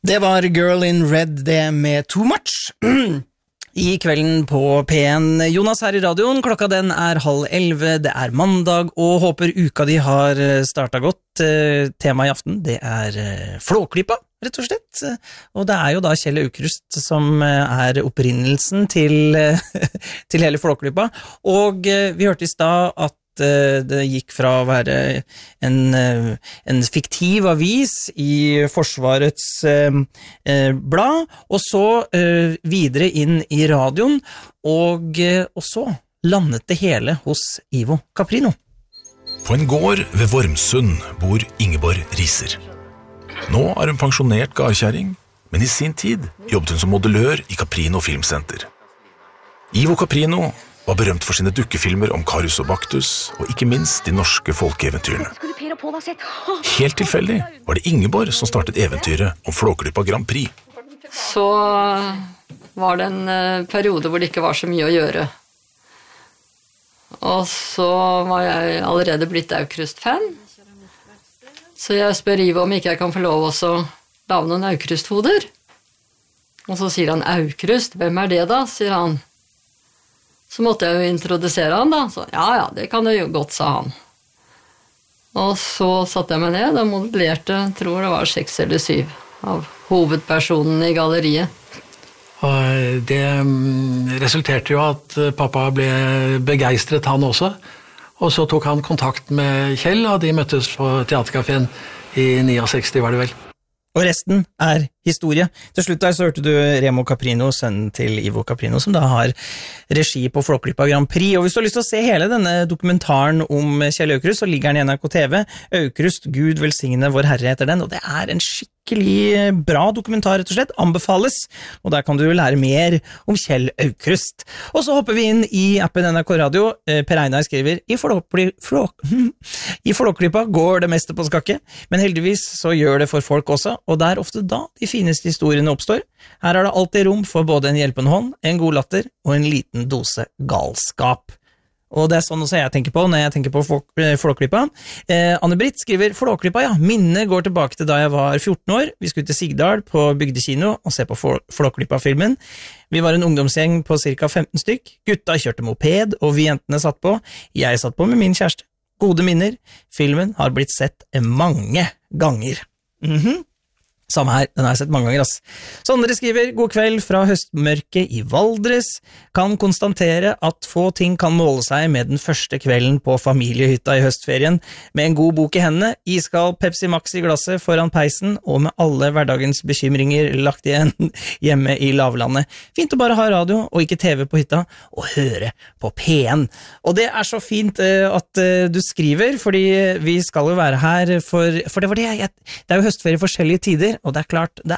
Det var Girl in Red, det med Too Much. I kvelden på P1. Jonas her i radioen, klokka den 10:30, det er mandag, og håper uka de har startet godt. Tema i aften, det er Flåklypa, rett og slett. Og det er jo da Kjell Aukrust som er opprinnelsen til hele Flåklypa. Og vi hørte i stad at det gikk fra å være en fiktiv avis i Forsvarets blad, og så videre inn i radioen, og så landet det hele hos Ivo Caprino. På en gård ved Vormsund bor Ingeborg Riser. Nå er hun pensjonert gardkjæring, men i sin tid jobbet hun som modellør i Caprino Filmsenter. Ivo Caprino var berømt for sine dukkefilmer om Karius og Baktus, og ikke minst de norske folkeeventyrene. Helt tilfeldig var det Ingeborg som startet eventyret om Flåklypa Grand Prix. Så var det en periode hvor det ikke var så mye å gjøre. Og så var jeg allerede blitt Aukrust-fan. Så jeg spør Ivo om ikke jeg kan få lov også å lage noen Aukrust-hoder. Og så sier han, Aukrust, hvem er det da? Sier han. Så måtte jeg jo introdusere han da. Så ja, det kan du jo godt, sa han. Og så satte jeg meg ned og modellerte, tror det var 6 eller 7 av hovedpersonene i galleriet. Og det resulterte jo at pappa ble begeistret han også. Og så tok han kontakt med Kjell, og de møttes på Teatercaféen i 69, var det vel. Og resten er historie. Til slutt der så hørte du Remo Caprino, sønnen til Ivo Caprino, som da har regi på Flåklypa Grand Prix. Og hvis du har lyst til å se hele denne dokumentaren om Kjell Aukrust, så ligger den i NRK TV. Aukrust, Gud velsigne vår Herre heter den, og det er en skikkelig bra dokumentar, rett og slett. Anbefales, og der kan du lære mer om Kjell Aukrust. Og så hopper vi inn i appen NRK Radio. Per Einar skriver, i Flåklypa går det meste på skakke, men heldigvis så gjør det for folk også, og det er ofte da de fineste historiene oppstår. Her er det alltid rom for både en hjelpende hånd, en god latter og en liten dose galskap. Og det er sånn også jeg tenker på når jeg tenker på Flåklypa. Anne-Britt skriver, Flåklypa, ja, minnet går tilbake til da jeg var 14 år. Vi skulle til Sigdal på Bygdekino og se på Flåklypa-filmen. Vi var en ungdomsgjeng på cirka 15 stykk. Gutta kjørte moped, og vi jentene satt på. Jeg satt på med min kjæreste. Gode minner. Filmen har blitt sett mange ganger. Samme her, den har jeg sett mange ganger, ass. Sondre skriver, god kveld fra høstmørket i Valdres. Kan konstatere at få ting kan måle seg med den første kvelden på familiehytta i høstferien, med en god bok i hendene, iskald Pepsi Max i glasset foran peisen, og med alle hverdagens bekymringer lagt igjen hjemme i lavlandet. Fint å bare ha radio, og ikke TV på hytta, og høre på P1. Og det er så fint at du skriver, fordi vi skal jo være her for det var det, det er jo høstferie i forskjellige tider, og det er klart, det